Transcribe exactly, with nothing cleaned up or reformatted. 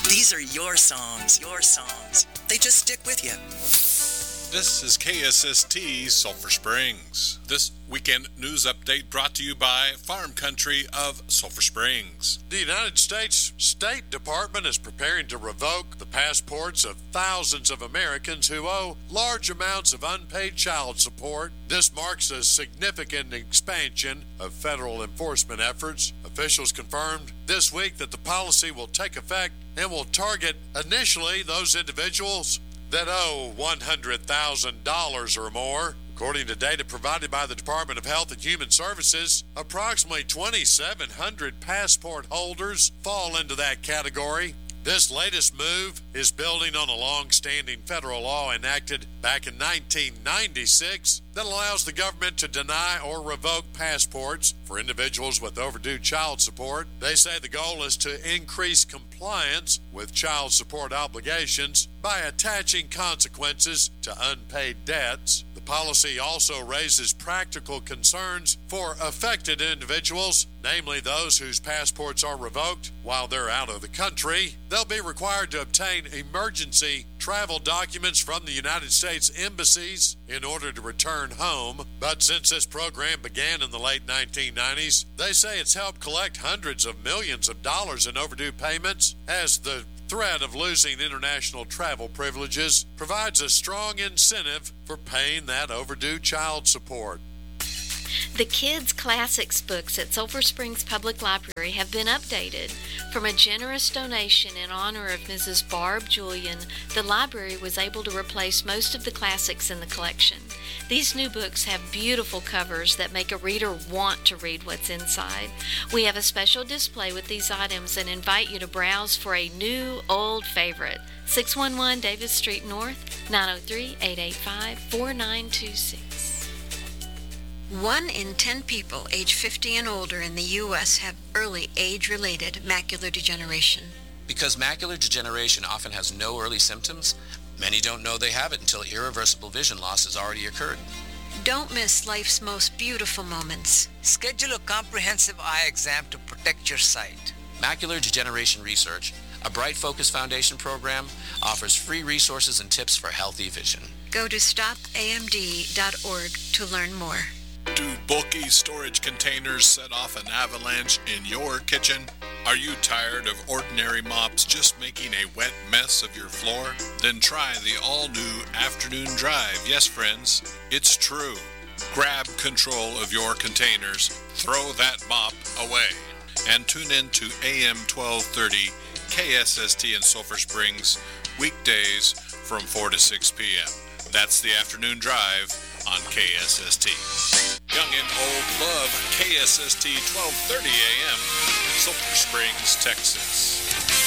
These are your songs, your songs. They just stick with you. This is K S S T Sulphur Springs. This weekend news update brought to you by Farm Country of Sulphur Springs. The United States State Department is preparing to revoke the passports of thousands of Americans who owe large amounts of unpaid child support. This marks a significant expansion of federal enforcement efforts. Officials confirmed this week that the policy will take effect and will target initially those individuals that owe one hundred thousand dollars or more. According to data provided by the Department of Health and Human Services, approximately twenty-seven hundred passport holders fall into that category. This latest move is building on a long-standing federal law enacted back in nineteen ninety-six that allows the government to deny or revoke passports for individuals with overdue child support. They say the goal is to increase compliance with child support obligations by attaching consequences to unpaid debts. The policy also raises practical concerns for affected individuals, namely those whose passports are revoked while they're out of the country. They'll be required to obtain emergency travel documents from the United States embassies in order to return home. But since this program began in the late nineteen nineties, they say it's helped collect hundreds of millions of dollars in overdue payments, as the threat of losing international travel privileges provides a strong incentive for paying that overdue child support. The Kids Classics books at Sulphur Springs Public Library have been updated. From a generous donation in honor of Missus Barb Julian, the library was able to replace most of the classics in the collection. These new books have beautiful covers that make a reader want to read what's inside. We have a special display with these items and invite you to browse for a new old favorite. six one one Davis Street North, nine oh three, eight eight five, four nine two six. One in ten people age fifty and older in the U S have early age-related macular degeneration. Because macular degeneration often has no early symptoms, many don't know they have it until irreversible vision loss has already occurred. Don't miss life's most beautiful moments. Schedule a comprehensive eye exam to protect your sight. Macular Degeneration Research, a Bright Focus Foundation program, offers free resources and tips for healthy vision. Go to stop A M D dot org to learn more. Do bulky storage containers set off an avalanche in your kitchen? Are you tired of ordinary mops just making a wet mess of your floor? Then try the all-new Afternoon Drive. Yes, friends, it's true. Grab control of your containers, throw that mop away, and tune in to A M twelve thirty K S S T in Sulphur Springs, weekdays from four to six p.m. That's the Afternoon Drive on K S S T. Young and old love K S S T twelve thirty A M, Sulphur Springs, Texas.